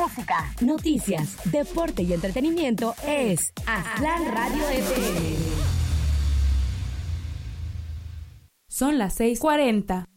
música, noticias, deporte y entretenimiento es Aztlán Radio FM. Son las 6:40.